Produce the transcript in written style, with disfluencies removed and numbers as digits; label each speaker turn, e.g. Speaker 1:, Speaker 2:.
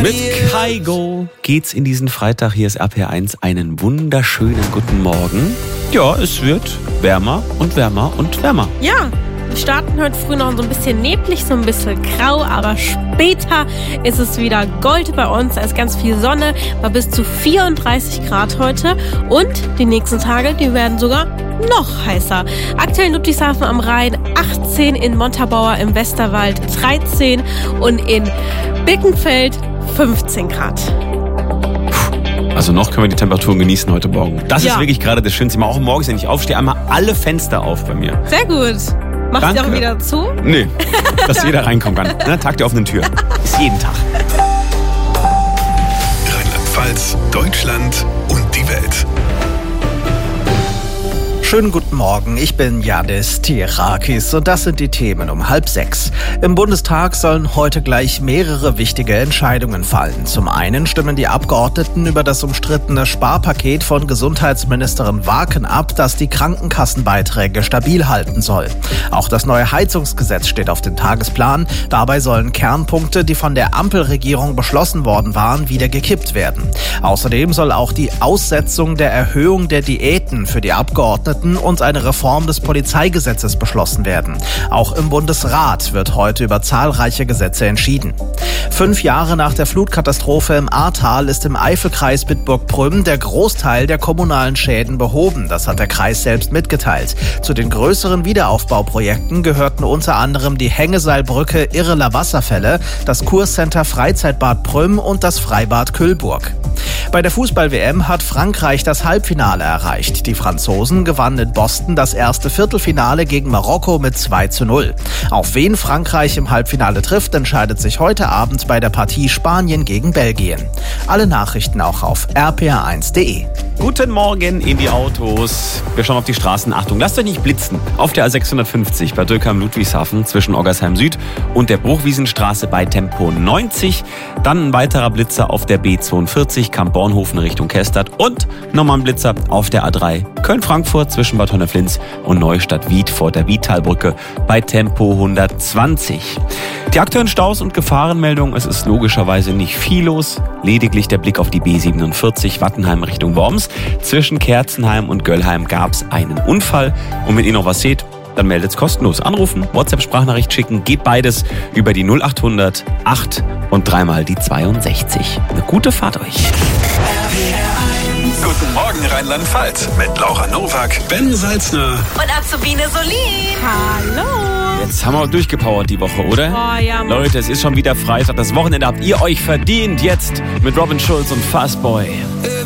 Speaker 1: Mit Kygo geht's in diesen Freitag. Hier ist RPR1. Einen wunderschönen guten Morgen. Ja, es wird wärmer und wärmer und wärmer.
Speaker 2: Ja, wir starten heute früh noch so ein bisschen neblig, so ein bisschen grau, aber später ist es wieder Gold bei uns. Da ist ganz viel Sonne, war bis zu 34 Grad heute. Und die nächsten Tage, die werden sogar noch heißer. Aktuell in Ludwigshafen am Rhein 18, in Montabaur im Westerwald 13 und in Birkenfeld 15 Grad.
Speaker 1: Also noch können wir die Temperaturen genießen heute Morgen. Das ist wirklich gerade das Schönste. Auch morgens, wenn ich aufstehe, einmal alle Fenster auf bei mir.
Speaker 2: Sehr gut. Machst du auch wieder zu?
Speaker 1: Nee, dass jeder reinkommen kann. Ne? Tag der offenen Tür. Ist jeden Tag.
Speaker 3: Rheinland-Pfalz, Deutschland und die Welt.
Speaker 4: Schönen guten Morgen, ich bin Yannis Tirakis und das sind die Themen um 5:30. Im Bundestag sollen heute gleich mehrere wichtige Entscheidungen fallen. Zum einen stimmen die Abgeordneten über das umstrittene Sparpaket von Gesundheitsministerin Waaken ab, das die Krankenkassenbeiträge stabil halten soll. Auch das neue Heizungsgesetz steht auf dem Tagesplan. Dabei sollen Kernpunkte, die von der Ampelregierung beschlossen worden waren, wieder gekippt werden. Außerdem soll auch die Aussetzung der Erhöhung der Diäten für die Abgeordneten und eine Reform des Polizeigesetzes beschlossen werden. Auch im Bundesrat wird heute über zahlreiche Gesetze entschieden. 5 Jahre nach der Flutkatastrophe im Ahrtal ist im Eifelkreis Bitburg-Prüm der Großteil der kommunalen Schäden behoben. Das hat der Kreis selbst mitgeteilt. Zu den größeren Wiederaufbauprojekten gehörten unter anderem die Hängeseilbrücke Irreler Wasserfälle, das Kurcenter Freizeitbad Prüm und das Freibad Kühlburg. Bei der Fußball-WM hat Frankreich das Halbfinale erreicht. Die Franzosen gewannen in Boston das erste Viertelfinale gegen Marokko mit 2:0. Auf wen Frankreich im Halbfinale trifft, entscheidet sich heute Abend bei der Partie Spanien gegen Belgien. Alle Nachrichten auch auf rpr1.de.
Speaker 1: Guten Morgen in die Autos. Wir schauen auf die Straßen. Achtung, lasst euch nicht blitzen. Auf der A650 bei Dülkheim-Ludwigshafen zwischen Oggersheim Süd und der Bruchwiesenstraße bei Tempo 90. Dann ein weiterer Blitzer auf der B42 Kamp-Bornhofen Richtung Kestert und nochmal ein Blitzer auf der A3 Köln-Frankfurt zwischen Bad Honneflins und Neustadt-Wied vor der Wiedtalbrücke bei Tempo 120. Die aktuellen Staus und Gefahrenmeldungen, es ist logischerweise nicht viel los. Lediglich der Blick auf die B47 Wattenheim Richtung Worms. Zwischen Kerzenheim und Göllheim gab es einen Unfall. Und wenn ihr noch was seht, dann meldet es kostenlos. Anrufen, WhatsApp-Sprachnachricht schicken, geht beides über die 0800 8 und 3 die 62. Eine gute Fahrt euch.
Speaker 3: Guten Morgen Rheinland-Pfalz mit Laura Nowak, Ben Salzner
Speaker 2: Und Azubine Solin. Hallo.
Speaker 1: Jetzt haben wir durchgepowert die Woche, oder?
Speaker 2: Oh, ja, Mann.
Speaker 1: Leute, es ist schon wieder Freitag. Das Wochenende habt ihr euch verdient. Jetzt mit Robin Schulz und Fastboy.